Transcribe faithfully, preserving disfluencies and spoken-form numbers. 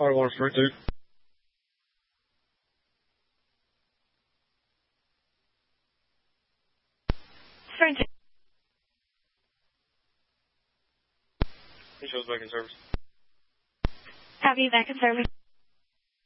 R one three two. Sprint two. He shows back in service. Copy, back in service.